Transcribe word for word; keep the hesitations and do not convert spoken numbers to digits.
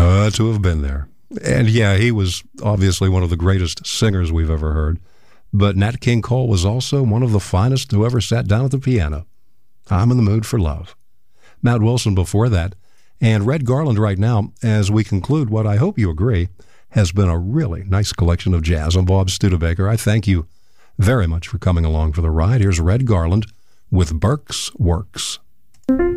Uh, to have been there. And yeah, he was obviously one of the greatest singers we've ever heard. But Nat King Cole was also one of the finest who ever sat down at the piano. I'm in the mood for love. Matt Wilson before that. And Red Garland right now, as we conclude what I hope you agree has been a really nice collection of jazz. I'm Bob Studebaker. I thank you very much for coming along for the ride. Here's Red Garland with Burke's Works.